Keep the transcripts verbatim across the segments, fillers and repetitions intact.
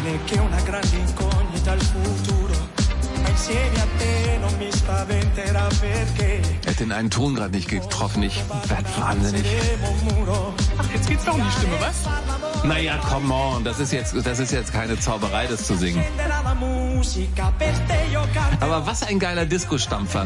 Er hat den einen Ton gerade nicht getroffen. Ich werd wahnsinnig. Ach, jetzt geht's doch um die Stimme, was? Naja, come on. Das ist jetzt, das ist jetzt keine Zauberei, das zu singen. Aber was ein geiler Disco-Stampfer.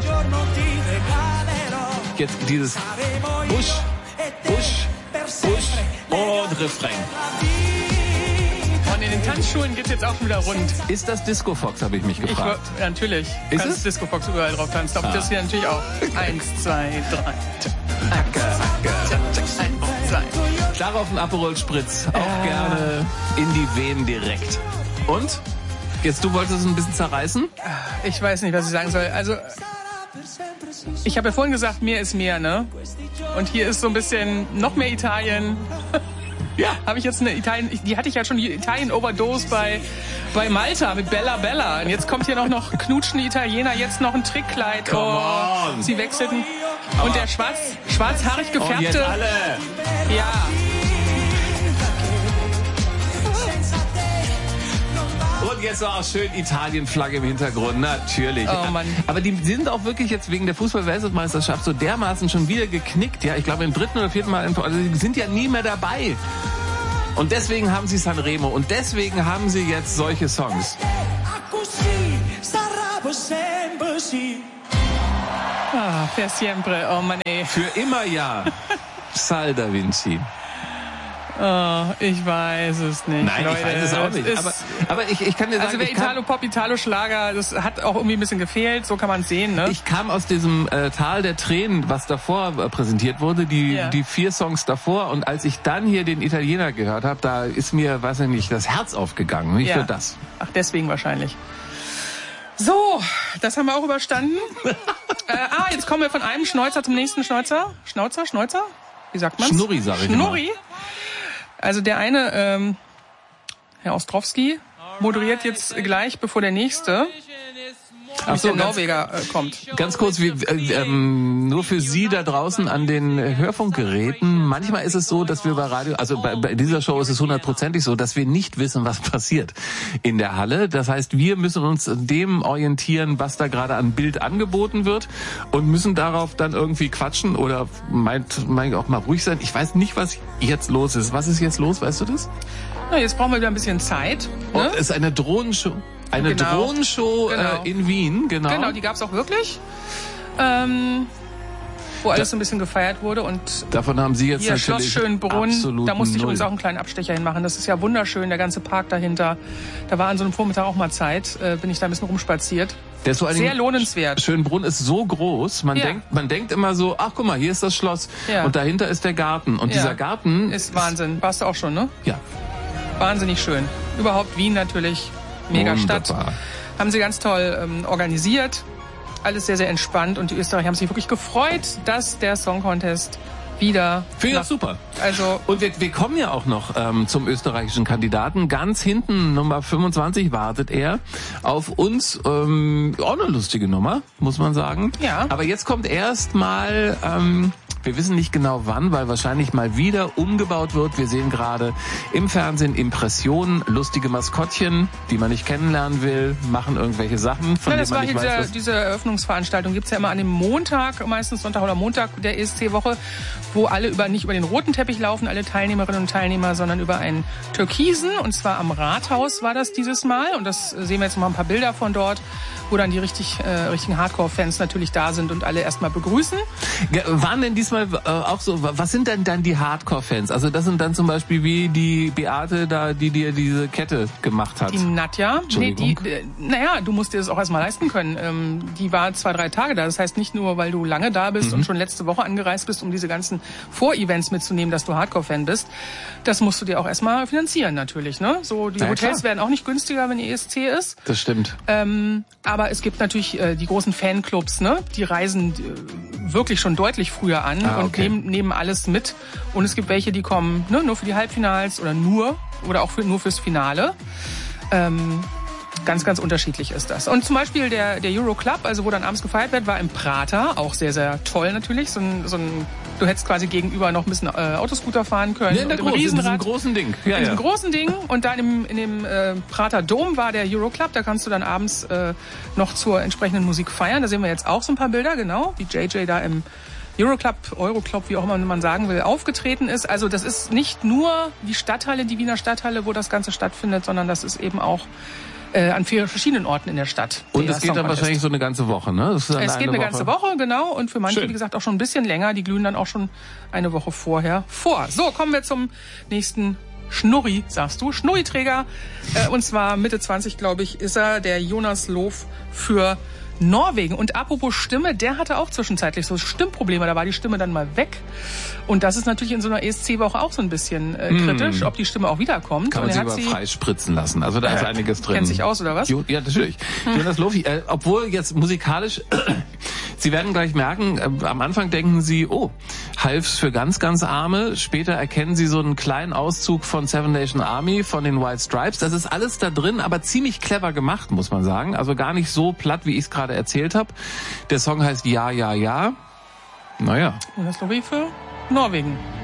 Jetzt dieses Busch, Busch, Busch und Refrain. Und in den Tanzschulen geht's jetzt auch schon wieder rund. Ist das Disco Fox, habe ich mich gefragt. Ich, ja, natürlich. Ist kannst es? Disco Fox überall drauf tanzen. Aber ah. das hier natürlich auch. Eins, zwei, drei. Acker, Acker. Eins, zwei. Darauf ein Aperol Spritz. Auch ja. gerne in die Venen direkt. Und? Jetzt, du wolltest es ein bisschen zerreißen? Ich weiß nicht, was ich sagen soll. Also, ich habe ja vorhin gesagt, mehr ist mehr, ne? Und hier ist so ein bisschen noch mehr Italien. Ja. Habe ich jetzt eine Italien, die hatte ich ja schon, die Italien-Overdose bei, bei Malta mit Bella Bella. Und jetzt kommt hier noch, noch knutschende Italiener, jetzt noch ein Trickkleid. Come oh, on. Sie wechselten. Aber und der schwarz, schwarzhaarig gefärbte. Und jetzt alle. Ja. Und jetzt war auch schön Italien-Flagge im Hintergrund, natürlich. Oh Mann. Aber die sind auch wirklich jetzt wegen der Fußball-Weltmeisterschaft so dermaßen schon wieder geknickt. Ja, ich glaube im dritten oder vierten Mal, also die sind ja nie mehr dabei. Und deswegen haben sie Sanremo und deswegen haben sie jetzt solche Songs. Ah, per siempre, oh Mann ey. Für immer ja. Sal da Vinci. Oh, ich weiß es nicht. Nein, Leute, ich weiß es auch nicht. Aber, aber ich, ich kann dir sagen, also wer Italo-Pop, Italo-Schlager, das hat auch irgendwie ein bisschen gefehlt, so kann man es sehen, ne? Ich kam aus diesem äh, Tal der Tränen, was davor äh, präsentiert wurde, die ja. die vier Songs davor. Und als ich dann hier den Italiener gehört habe, da ist mir, weiß ich nicht, das Herz aufgegangen. Nicht ja. für das. Ach, deswegen wahrscheinlich. So, das haben wir auch überstanden. äh, ah, jetzt kommen wir von einem Schnäuzer zum nächsten Schnäuzer. Schnauzer, Schnäuzer? Wie sagt man's? Schnurri, sag ich Schnurri. Also der eine, ähm, Herr Ostrowski, moderiert jetzt gleich, bevor der nächste, Ach so, der Norweger äh, kommt. Ganz kurz, wie, äh, ähm, nur für Sie da draußen an den Hörfunkgeräten. Manchmal ist es so, dass wir bei Radio, also bei, bei dieser Show ist es hundertprozentig so, dass wir nicht wissen, was passiert in der Halle. Das heißt, wir müssen uns dem orientieren, was da gerade an Bild angeboten wird und müssen darauf dann irgendwie quatschen oder meint, meint auch mal ruhig sein. Ich weiß nicht, was jetzt los ist. Was ist jetzt los? Weißt du das? Na, jetzt brauchen wir wieder ein bisschen Zeit. Ne? Oh, es ist eine Drohnenshow. Eine genau. Drohnenshow genau. äh, in Wien, genau. Genau, die gab's auch wirklich. Ähm, wo alles so ein bisschen gefeiert wurde. Und davon haben Sie jetzt hier natürlich Schloss Schönbrunn, da musste ich null. uns auch einen kleinen Abstecher hinmachen. Das ist ja wunderschön, der ganze Park dahinter. Da war an so einem Vormittag auch mal Zeit, äh, bin ich da ein bisschen rumspaziert. Der ist so Sehr lohnenswert. Schönbrunn ist so groß, man ja. denkt, man denkt immer so, ach guck mal, hier ist das Schloss ja. und dahinter ist der Garten. Und ja. dieser Garten ist Wahnsinn. Warst du auch schon, ne? Ja. Wahnsinnig schön. Überhaupt Wien natürlich, mega Stadt. Haben sie ganz toll ähm, organisiert. Alles sehr, sehr entspannt. Und die Österreicher haben sich wirklich gefreut, dass der Song Contest wieder... Finde ich super. Also und wir, wir kommen ja auch noch ähm, zum österreichischen Kandidaten. Ganz hinten, Nummer fünfundzwanzig, wartet er auf uns. Ähm, auch eine lustige Nummer, muss man sagen. Ja. Aber jetzt kommt erst mal... Ähm, wir wissen nicht genau wann, weil wahrscheinlich mal wieder umgebaut wird. Wir sehen gerade im Fernsehen Impressionen, lustige Maskottchen, die man nicht kennenlernen will, machen irgendwelche Sachen, von ja, denen das man war nicht diese, weiß, was... diese Eröffnungsveranstaltung gibt's ja immer an dem Montag, meistens Sonntag oder Montag der E S C-Woche, wo alle über nicht über den roten Teppich laufen, alle Teilnehmerinnen und Teilnehmer, sondern über einen türkisen. Und zwar am Rathaus war das dieses Mal. Und das sehen wir jetzt mal ein paar Bilder von dort, wo dann die richtig äh, richtigen Hardcore-Fans natürlich da sind und alle erstmal begrüßen. Ja, waren denn diesmal äh, auch so, was sind denn dann die Hardcore-Fans? Also das sind dann zum Beispiel wie die Beate da, die dir diese Kette gemacht hat. Die Nadja, nee, die, äh, naja, du musst dir das auch erstmal leisten können. Ähm, die war zwei, drei Tage da. Das heißt nicht nur, weil du lange da bist mhm. und schon letzte Woche angereist bist, um diese ganzen Vor-Events mitzunehmen, dass du Hardcore-Fan bist. Das musst du dir auch erstmal finanzieren natürlich. Ne? So die ja, Hotels klar. werden auch nicht günstiger, wenn die E S C ist. Das stimmt. Ähm, aber es gibt natürlich äh, die großen Fanclubs, ne? Die reisen äh, wirklich schon deutlich früher an ah, und okay. nehmen, nehmen alles mit. Und es gibt welche, die kommen ne, nur für die Halbfinals oder nur oder auch für, nur fürs Finale. Ähm, ganz, ganz unterschiedlich ist das. Und zum Beispiel der, der Euro Club, also wo dann abends gefeiert wird, war im Prater, auch sehr, sehr toll natürlich. So ein, so ein Du hättest quasi gegenüber noch ein bisschen äh, Autoscooter fahren können. Ja, in, der und groß, in diesem Riesenrad. großen Ding. Ja, in ja. diesem großen Ding. Und da in dem, in dem äh, Prater Dom war der Euroclub. Da kannst du dann abends äh, noch zur entsprechenden Musik feiern. Da sehen wir jetzt auch so ein paar Bilder, genau, wie J J da im Euroclub, Euroclub, wie auch immer man sagen will, aufgetreten ist. Also das ist nicht nur die Stadthalle, die Wiener Stadthalle, wo das Ganze stattfindet, sondern das ist eben auch äh, an vielen verschiedenen Orten in der Stadt. Und es geht dann wahrscheinlich so eine ganze Woche, ne? Das ist dann es geht eine Woche. ganze Woche, genau. Und für manche, Schön. wie gesagt, auch schon ein bisschen länger. Die glühen dann auch schon eine Woche vorher vor. So, kommen wir zum nächsten Schnurri, sagst du, Schnurriträger. Äh, und zwar Mitte zwanzig, glaube ich, ist er, der Jonas Loof für Norwegen. Und apropos Stimme, der hatte auch zwischenzeitlich so Stimmprobleme. Da war die Stimme dann mal weg. Und das ist natürlich in so einer E S C-Woche auch so ein bisschen äh, kritisch, mm. ob die Stimme auch wiederkommt. Kann man und sie er hat aber sie freispritzen lassen. Also da ist einiges drin. Kennt sich aus, oder was? Jo, ja, natürlich. Hm. Jonas Loof, äh, obwohl jetzt musikalisch, Sie werden gleich merken, äh, am Anfang denken Sie, oh, Halfs für ganz, ganz Arme. Später erkennen Sie so einen kleinen Auszug von Seven Nation Army, von den White Stripes. Das ist alles da drin, aber ziemlich clever gemacht, muss man sagen. Also gar nicht so platt, wie ich es gerade erzählt habe. Der Song heißt Ja, Ja, Ja. Naja. Und das Lobby für Norwegen.